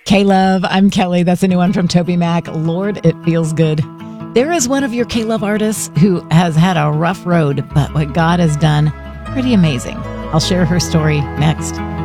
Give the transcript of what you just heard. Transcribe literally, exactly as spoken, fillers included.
K-Love, I'm Kelly. That's a new one from Toby Mac. Lord, it feels good. There is one of your K-Love artists who has had a rough road, but what God has done, pretty amazing. I'll share her story next.